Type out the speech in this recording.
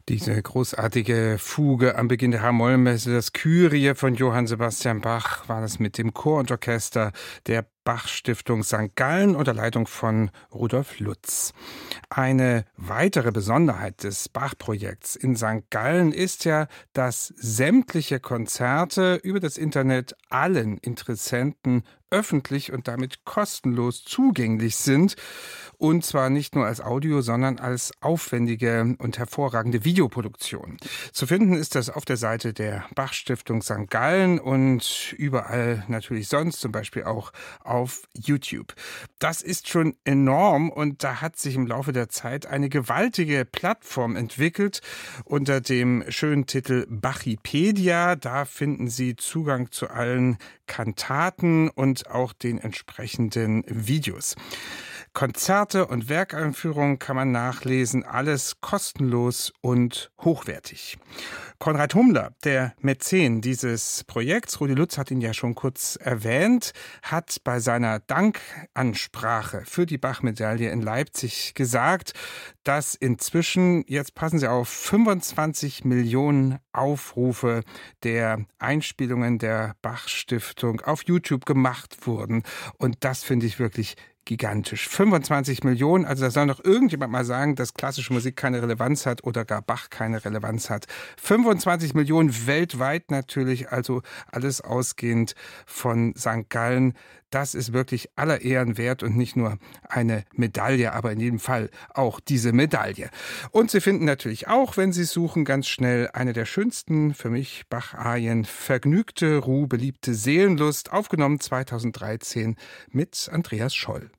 Diese großartige Fuge am Beginn der H-Moll-Messe, das Kyrie von Johann Sebastian Bach, war das mit dem Chor und Orchester der Bach-Stiftung St. Gallen unter Leitung von Rudolf Lutz. Eine weitere Besonderheit des Bach-Projekts in St. Gallen ist ja, dass sämtliche Konzerte über das Internet allen Interessenten öffentlich und damit kostenlos zugänglich sind. Und zwar nicht nur als Audio, sondern als aufwendige und hervorragende Videoproduktion. Zu finden ist das auf der Seite der Bach-Stiftung St. Gallen und überall natürlich sonst, zum Beispiel auch auf YouTube. Das ist schon enorm und da hat sich im Laufe der Zeit eine gewaltige Plattform entwickelt unter dem schönen Titel Bachipedia. Da finden Sie Zugang zu allen Kantaten und auch den entsprechenden Videos. Konzerte und Werkeinführungen kann man nachlesen, alles kostenlos und hochwertig. Konrad Hummler, der Mäzen dieses Projekts, Rudi Lutz hat ihn ja schon kurz erwähnt, hat bei seiner Dankansprache für die Bach-Medaille in Leipzig gesagt, dass inzwischen, jetzt passen Sie auf, 25 Millionen Aufrufe der Einspielungen der Bach-Stiftung auf YouTube gemacht wurden. Und das finde ich wirklich gigantisch. 25 Millionen, also da soll noch irgendjemand mal sagen, dass klassische Musik keine Relevanz hat oder gar Bach keine Relevanz hat. 25 Millionen weltweit natürlich, also alles ausgehend von St. Gallen. Das ist wirklich aller Ehren wert und nicht nur eine Medaille, aber in jedem Fall auch diese Medaille. Und Sie finden natürlich auch, wenn Sie suchen, ganz schnell eine der schönsten für mich Bach-Arien, Vergnügte Ruhe, beliebte Seelenlust, aufgenommen 2013 mit Andreas Scholl.